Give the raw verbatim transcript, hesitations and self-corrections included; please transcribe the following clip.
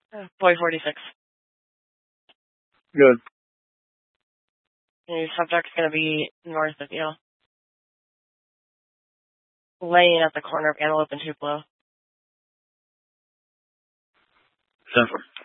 Uh, Boy forty-six. Good. And your subject's going to be north of you. Laying at the corner of Antelope and Tupelo. Central.